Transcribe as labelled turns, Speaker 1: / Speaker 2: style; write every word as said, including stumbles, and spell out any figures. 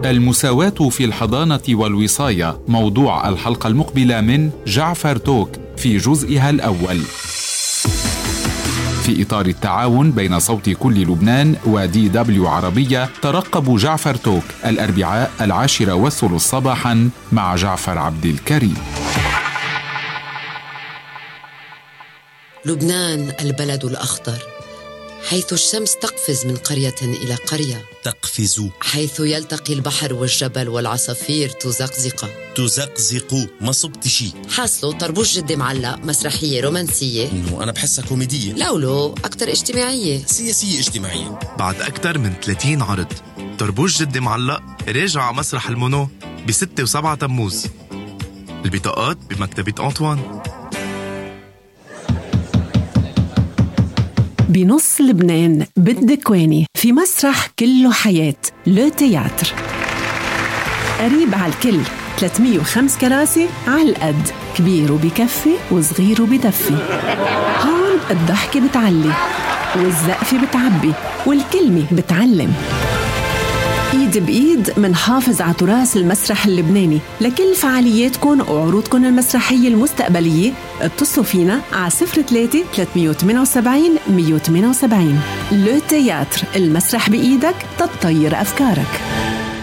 Speaker 1: المساواة في الحضانة والوصاية موضوع الحلقة المقبلة من جعفر توك في جزئها الأول. في إطار التعاون بين صوت كل لبنان ودي دبليو عربية، ترقبوا جعفر توك الأربعاء العاشرة والثلث صباحا مع جعفر عبد الكريم.
Speaker 2: لبنان البلد الأخضر، حيث الشمس تقفز من قرية إلى قرية.
Speaker 3: تقفز.
Speaker 2: حيث يلتقي البحر والجبل والعصافير تزقزق.
Speaker 3: تزقزق. ما صبت شي.
Speaker 2: حاصله طربوش جدي معلق، مسرحية رومانسية.
Speaker 3: إنه أنا بحسها كوميدية.
Speaker 2: لولو أكتر اجتماعية،
Speaker 3: سياسية اجتماعية.
Speaker 4: بعد أكتر من ثلاثين عرض، طربوش جدي معلق راجع على مسرح المونو بستة وسبعة تموز. البطاقات بمكتبة أنطوان.
Speaker 5: بنص لبنان بالدكواني في مسرح كله حياة لو تياتر، قريب على الكل، ثلاثمية وخمسة كراسي على القد، كبير وبكفي وصغير وبدفي. هون الضحكة بتعلي والزقفة بتعبي والكلمة بتعلم. ايد بايد منحافظ على تراث المسرح اللبناني. لكل فعالياتكم وعروضكم المسرحية المستقبلية اتصلوا فينا على صفر ثلاثة ثلاثمية وثمانية وسبعين مية وثمانية وسبعين. لو تياتر، المسرح بإيدك تطير أفكارك.